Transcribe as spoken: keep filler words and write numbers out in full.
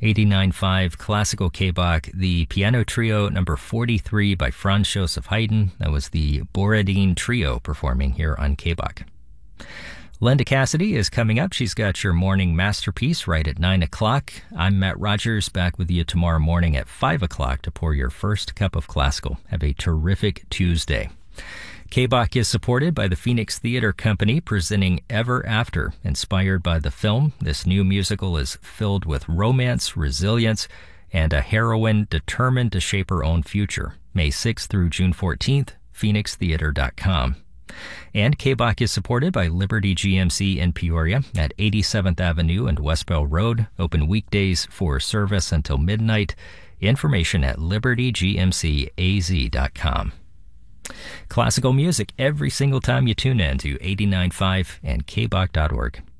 eighty-nine point five Classical K-Bach, the piano trio number forty-three by Franz Joseph Haydn. That was the Borodin Trio performing here on K-Bach. Linda Cassidy is coming up. She's got your morning masterpiece right at nine o'clock. I'm Matt Rogers, back with you tomorrow morning at five o'clock to pour your first cup of classical. Have a terrific Tuesday. K-Bach is supported by the Phoenix Theater Company, presenting Ever After. Inspired by the film, this new musical is filled with romance, resilience, and a heroine determined to shape her own future. May sixth through June fourteenth, phoenix theater dot com. And K-Bach is supported by Liberty G M C in Peoria at eighty-seventh Avenue and West Bell Road. Open weekdays for service until midnight. Information at liberty g m c a z dot com. Classical music every single time you tune in to eighty-nine point five and k bach dot org.